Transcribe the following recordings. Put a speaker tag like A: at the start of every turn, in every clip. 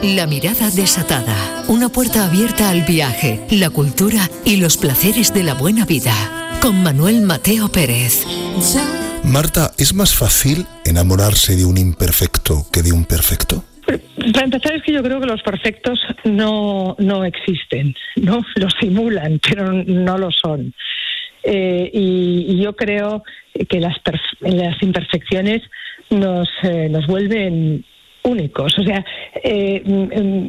A: La mirada desatada. Una puerta abierta al viaje, la cultura y los placeres de la buena vida. Con Manuel Mateo Pérez.
B: Marta, ¿es más fácil enamorarse de un imperfecto que de un perfecto?
C: Para empezar, es que yo creo que los perfectos no existen, ¿no? Los simulan, pero no lo son. Y yo creo que las imperfecciones nos vuelven únicos. O sea, en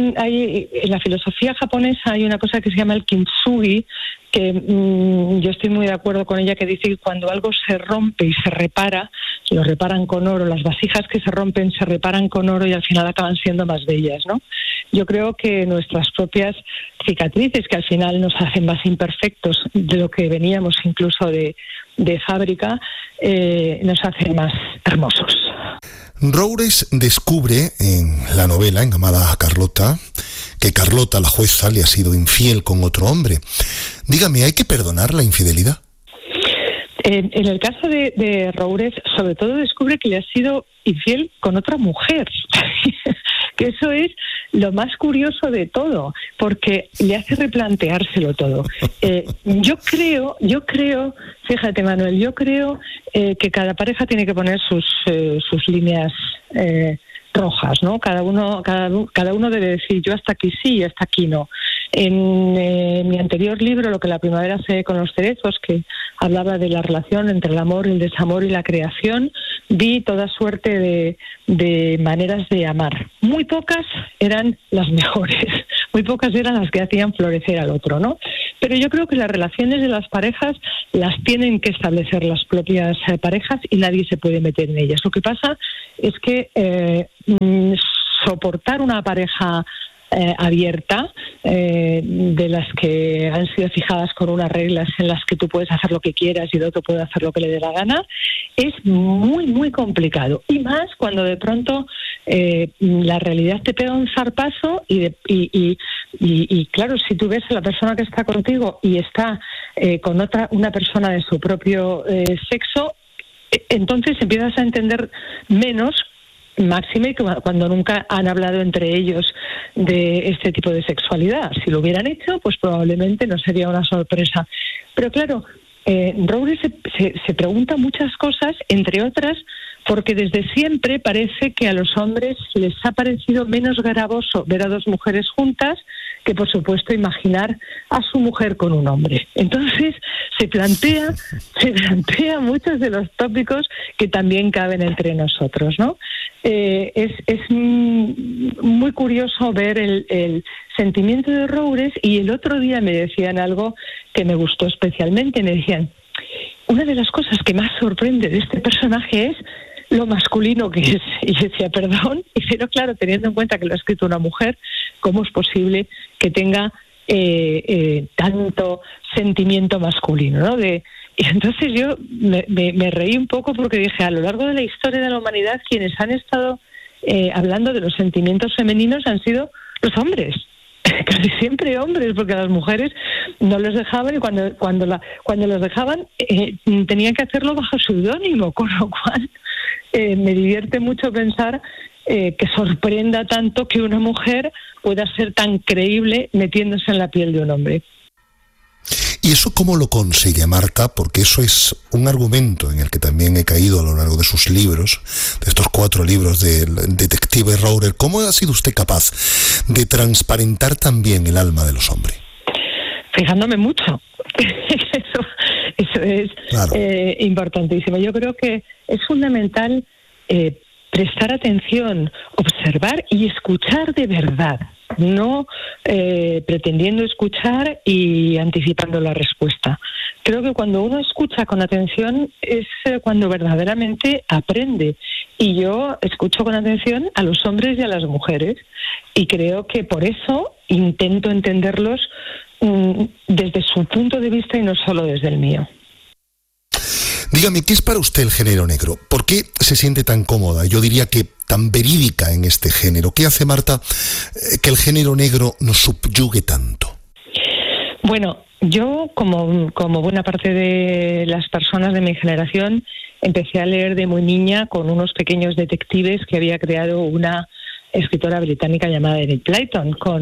C: la filosofía japonesa hay una cosa que se llama el kintsugi, que yo estoy muy de acuerdo con ella, que dice que cuando algo se rompe y se repara, lo reparan con oro. Las vasijas que se rompen se reparan con oro y al final acaban siendo más bellas, ¿no? Yo creo que nuestras propias cicatrices, que al final nos hacen más imperfectos de lo que veníamos incluso de fábrica, nos hacen más hermosos.
B: Roures descubre en la novela, en Amada a Carlota, que Carlota, la jueza, le ha sido infiel con otro hombre. Dígame, ¿hay que perdonar la infidelidad?
C: En el caso de Roures, sobre todo descubre que le ha sido infiel con otra mujer. Que eso es lo más curioso de todo, porque le hace replanteárselo todo. Yo creo, fíjate, Manuel, yo creo que cada pareja tiene que poner sus líneas rojas, ¿no? Cada uno debe decir, yo hasta aquí sí y hasta aquí no. En mi anterior libro, Lo que la primavera hace con los cerezos, que hablaba de la relación entre el amor, el desamor y la creación, vi toda suerte de maneras de amar. Muy pocas eran las mejores, muy pocas eran las que hacían florecer al otro, ¿no? Pero yo creo que las relaciones de las parejas las tienen que establecer las propias parejas y nadie se puede meter en ellas. Lo que pasa es que soportar una pareja abierta, de las que han sido fijadas con unas reglas en las que tú puedes hacer lo que quieras y el otro puede hacer lo que le dé la gana, es muy, muy complicado. Y más cuando de pronto la realidad te pega un zarpazo y claro, si tú ves a la persona que está contigo y está con una persona de su propio sexo, entonces empiezas a entender menos, máxime cuando nunca han hablado entre ellos de este tipo de sexualidad. Si lo hubieran hecho, pues probablemente no sería una sorpresa. Pero claro, Roures se pregunta muchas cosas, entre otras, porque desde siempre parece que a los hombres les ha parecido menos gravoso ver a dos mujeres juntas que, por supuesto, imaginar a su mujer con un hombre. Entonces, se plantea muchos de los tópicos que también caben entre nosotros, ¿no? Es muy curioso ver el sentimiento de Roures, y el otro día me decían algo que me gustó especialmente. Me decían, una de las cosas que más sorprende de este personaje es lo masculino que es. Y yo decía, perdón, pero claro, teniendo en cuenta que lo ha escrito una mujer, ¿cómo es posible que tenga tanto sentimiento masculino, ¿no? Y entonces yo me reí un poco porque dije, a lo largo de la historia de la humanidad, quienes han estado hablando de los sentimientos femeninos han sido los hombres. Casi siempre hombres, porque a las mujeres no les dejaban, y cuando los dejaban tenían que hacerlo bajo seudónimo, con lo cual me divierte mucho pensar que sorprenda tanto que una mujer pueda ser tan creíble metiéndose en la piel de un hombre.
B: ¿Y eso cómo lo consigue, Marta? Porque eso es un argumento en el que también he caído a lo largo de sus libros, de estos 4 libros del detective Roures. ¿Cómo ha sido usted capaz de transparentar también el alma de los hombres?
C: Fijándome mucho. Eso es claro. Importantísimo. Yo creo que es fundamental prestar atención, observar y escuchar de verdad. No pretendiendo escuchar y anticipando la respuesta. Creo que cuando uno escucha con atención es cuando verdaderamente aprende. Y yo escucho con atención a los hombres y a las mujeres. Y creo que por eso intento entenderlos desde su punto de vista y no solo desde el mío.
B: Dígame, ¿qué es para usted el género negro? ¿Por qué se siente tan cómoda? Yo diría que tan verídica en este género. ¿Qué hace, Marta, que el género negro nos subyugue tanto?
C: Bueno, yo, como buena parte de las personas de mi generación, empecé a leer de muy niña con unos pequeños detectives que había creado una escritora británica llamada Enid Blyton, con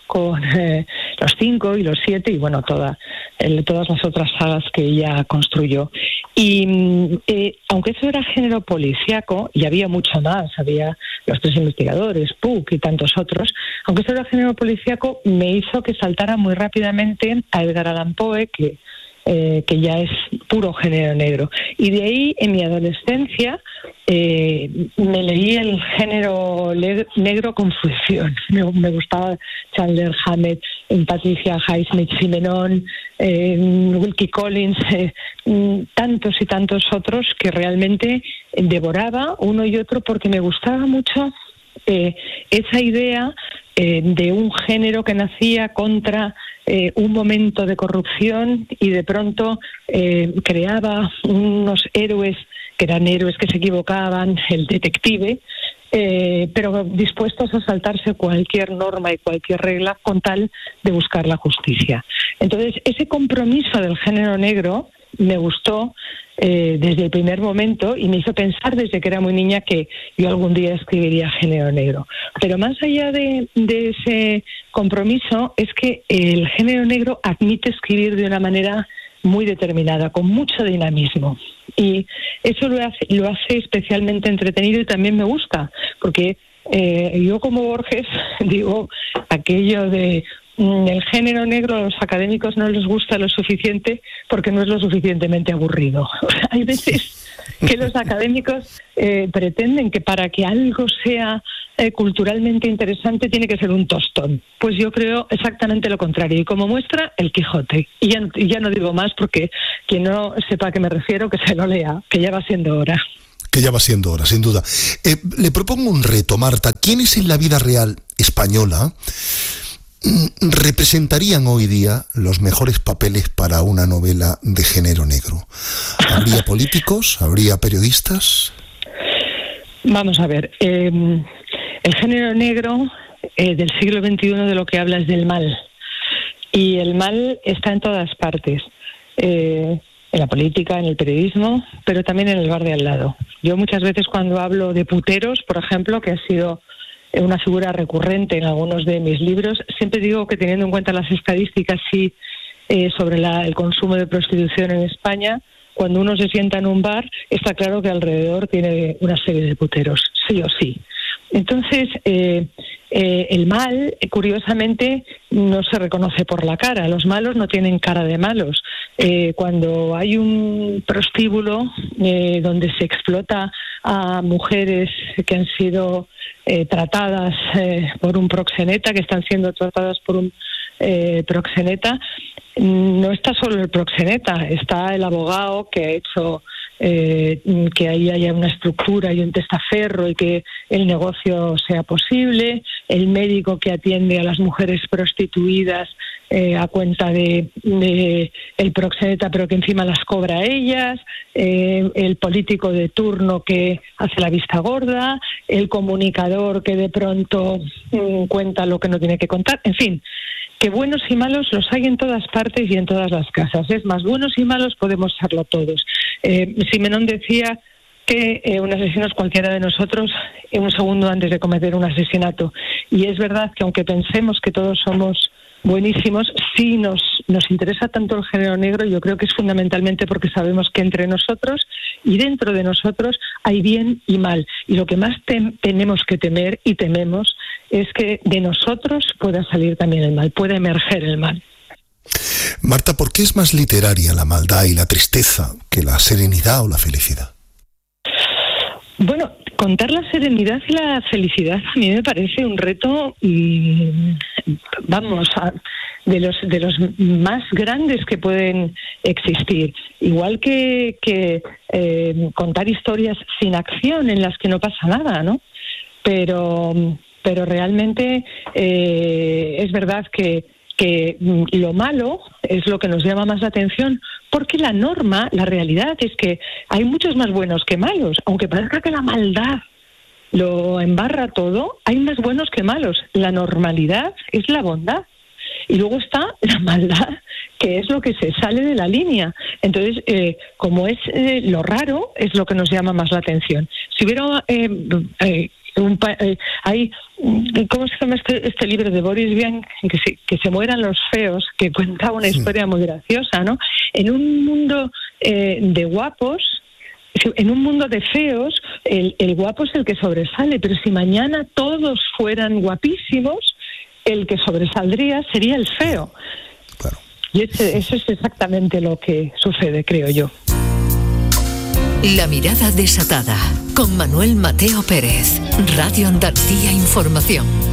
C: los 5 y los 7 y bueno, todas las otras sagas que ella construyó. Y aunque eso era género policíaco, y había mucho más, había Los Tres Investigadores, Puck y tantos otros, aunque eso era género policíaco, me hizo que saltara muy rápidamente a Edgar Allan Poe, que ya es puro género negro. Y de ahí, en mi adolescencia, me leí el género negro con fruición. Me gustaba Chandler Hammett, Patricia Highsmith, Simenon, Wilkie Collins, tantos y tantos otros que realmente devoraba uno y otro porque me gustaba mucho esa idea de un género que nacía contra un momento de corrupción y de pronto creaba unos héroes que eran héroes que se equivocaban, el detective, pero dispuestos a saltarse cualquier norma y cualquier regla con tal de buscar la justicia. Entonces, ese compromiso del género negro me gustó desde el primer momento y me hizo pensar desde que era muy niña que yo algún día escribiría género negro. Pero más allá de ese compromiso es que el género negro admite escribir de una manera muy determinada, con mucho dinamismo. Y eso lo hace especialmente entretenido y también me gusta, porque yo como Borges digo aquello de el género negro a los académicos no les gusta lo suficiente porque no es lo suficientemente aburrido. O sea, hay veces que los académicos pretenden que para que algo sea culturalmente interesante tiene que ser un tostón. Pues yo creo exactamente lo contrario. Y como muestra, el Quijote. Y ya no digo más porque quien no sepa a qué me refiero, que se lo lea, que ya va siendo hora.
B: Que ya va siendo hora, sin duda. Le propongo un reto, Marta. ¿Quiénes en la vida real española representarían hoy día los mejores papeles para una novela de género negro? ¿Habría políticos? ¿Habría periodistas?
C: Vamos a ver. El género negro del siglo XXI de lo que habla es del mal. Y el mal está en todas partes. En la política, en el periodismo, pero también en el bar de al lado. Yo muchas veces cuando hablo de puteros, por ejemplo, que ha sido una figura recurrente en algunos de mis libros, siempre digo que teniendo en cuenta las estadísticas sobre el consumo de prostitución en España, cuando uno se sienta en un bar, está claro que alrededor tiene una serie de puteros, sí o sí. Entonces, el mal, curiosamente, no se reconoce por la cara. Los malos no tienen cara de malos. Cuando hay un prostíbulo donde se explota a mujeres que han sido tratadas por un proxeneta, que están siendo tratadas por un proxeneta, no está solo el proxeneta, está el abogado que ha hecho que ahí haya una estructura y un testaferro y que el negocio sea posible, el médico que atiende a las mujeres prostituidas a cuenta de el proxeneta, pero que encima las cobra a ellas, el político de turno que hace la vista gorda, el comunicador que de pronto cuenta lo que no tiene que contar, en fin, que buenos y malos los hay en todas partes y en todas las casas. Es más, buenos y malos podemos serlo todos. Simenon decía que un asesino es cualquiera de nosotros un segundo antes de cometer un asesinato. Y es verdad que aunque pensemos que todos somos buenísimos, si nos interesa tanto el género negro, yo creo que es fundamentalmente porque sabemos que entre nosotros y dentro de nosotros hay bien y mal. Y lo que más tenemos que temer y tememos es que de nosotros pueda salir también el mal, pueda emerger el mal.
B: Marta, ¿por qué es más literaria la maldad y la tristeza que la serenidad o la felicidad?
C: Bueno, contar la serenidad y la felicidad a mí me parece un reto, de los más grandes que pueden existir. Igual que contar historias sin acción en las que no pasa nada, ¿no? Pero realmente es verdad que lo malo es lo que nos llama más la atención, porque la norma, la realidad es que hay muchos más buenos que malos. Aunque parezca que la maldad lo embarra todo, hay más buenos que malos. La normalidad es la bondad. Y luego está la maldad, que es lo que se sale de la línea. Entonces, como es lo raro, es lo que nos llama más la atención. Si hubiera hay ¿cómo se llama este libro de Boris Vian? Que se mueran los feos, que cuenta una historia muy graciosa, ¿no? En un mundo de guapos, en un mundo de feos, el guapo es el que sobresale, pero si mañana todos fueran guapísimos, el que sobresaldría sería el feo.
B: Claro.
C: Y eso es exactamente lo que sucede, creo yo.
A: La mirada desatada, con Manuel Mateo Pérez, Radio Andalucía Información.